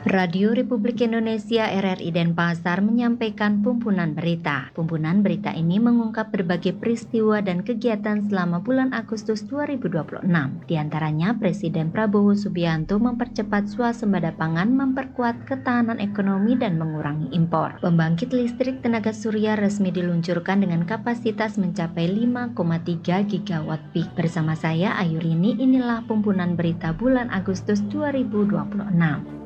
Radio Republik Indonesia RRI Denpasar menyampaikan pumpunan berita. Pumpunan berita ini mengungkap berbagai peristiwa dan kegiatan selama bulan Agustus 2026. Di antaranya, Presiden Prabowo Subianto mempercepat swasembada pangan, memperkuat ketahanan ekonomi dan mengurangi impor. Pembangkit listrik tenaga surya resmi diluncurkan dengan kapasitas mencapai 5,3 gigawatt peak. Bersama saya Ayu Rini, inilah pumpunan berita bulan Agustus 2026.